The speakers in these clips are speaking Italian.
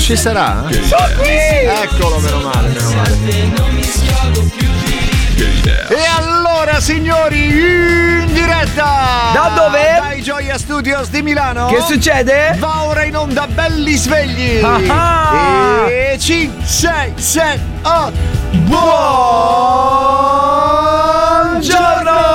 Ci sarà? Sono qui! Eccolo, meno male. E allora, signori, in diretta da dove? Dai Gioia Studios di Milano. Che succede? Va ora in onda Belli Svegli. E 5, 6, 7, 8. Buongiorno!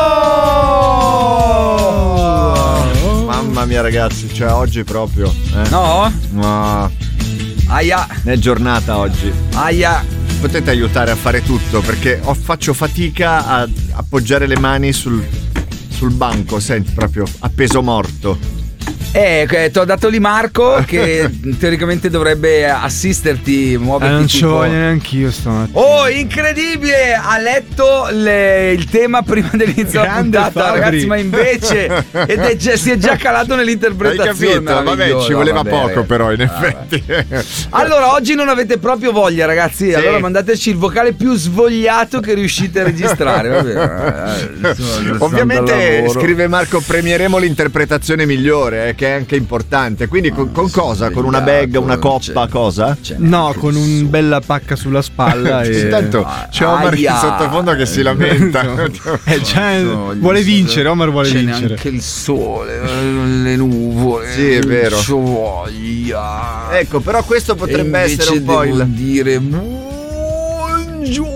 Mamma mia ragazzi, cioè oggi proprio No? Ma Aia. è giornata oggi. Aia. Potete aiutare a fare tutto perché faccio fatica a appoggiare le mani sul banco, senti, proprio a peso morto. Ti ho dato lì Marco che teoricamente dovrebbe assisterti, muoverti. Non ci voglio neanch'io stamattina. Oh, incredibile! Ha letto il tema prima dell'inizio della Grande puntata, Fabri. ragazzi, ma invece si è già calato nell'interpretazione. Hai capito? Vabbè, ci voleva poco ragazzi. però in effetti. Allora, oggi non avete proprio voglia, ragazzi. Sì. Allora mandateci il vocale più svogliato che riuscite a registrare. Vabbè. Ovviamente scrive Marco, premieremo l'interpretazione migliore, che è anche importante. Quindi con cosa? Con una bag, una coppa, cosa? No, con un bella pacca sulla spalla. Intanto c'è Omar in sottofondo che si lamenta. Vuole vincere, Omar vuole c'è vincere. Anche il sole, le nuvole. Sì, è vero. C'ho voglia. Ecco, però questo potrebbe essere un po' devo il dire buongiorno.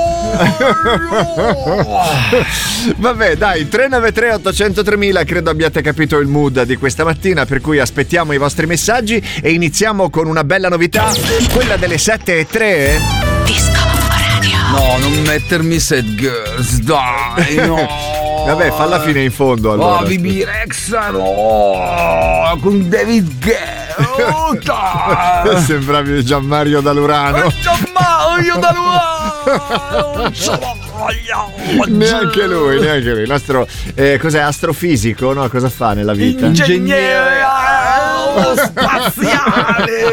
Vabbè, dai, 393 800 3000, credo abbiate capito il mood di questa mattina, per cui aspettiamo i vostri messaggi e iniziamo con una bella novità, quella delle 7:03. Disco Radio. No, non mettermi Sad Girls, dai, no. Vabbè, falla fine in fondo allora. Oh, Bibi Rexa, no, con David Guetta. Sembravi Gianmario Dalurano. Gianmario Dalurano. Neanche lui. Il nostro cos'è, astrofisico, no? Cosa fa nella vita? Ingegnere spaziale.